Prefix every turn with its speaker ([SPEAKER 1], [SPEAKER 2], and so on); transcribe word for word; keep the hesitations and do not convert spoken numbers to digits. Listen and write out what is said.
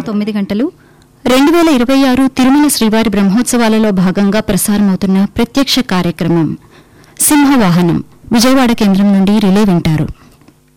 [SPEAKER 1] తొమ్మిది గంటలు రెండు వేల ఇరవై ఆరు తిరుమల శ్రీవారి బ్రహ్మోత్సవాలలో భాగంగా ప్రసారమవుతున్న ప్రత్యక్ష కార్యక్రమం సింహవాహనం విజయవాడ కేంద్రం నుండి రిలే వింటారు.